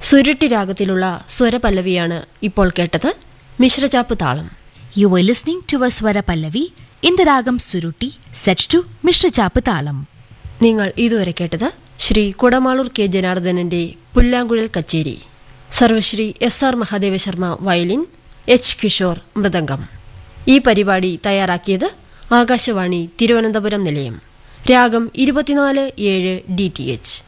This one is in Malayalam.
സുരുട്ടി രാഗത്തിലുള്ള സ്വരപല്ലവിയാണ് ഇപ്പോൾ കേട്ടത്. മിശ്രചാപ്പ് താളം. You were listening to a Swara Pallavi in the Ragam Suruti set to Mishra Chaputalam. നിങ്ങൾ ഇതുവരെ കേട്ടത് ശ്രീ കുടമാളൂർ കെ ജനാർദ്ദനന്റെ പുല്ലാങ്കുഴൽ കച്ചേരി. സർവശ്രീ SR Mahadeva Sharma violin, H Kishore mridangam. ഈ പരിപാടി തയ്യാറാക്കിയത് ആകാശവാണി തിരുവനന്തപുരം നിലയം. രാഗം 24/7 DTH.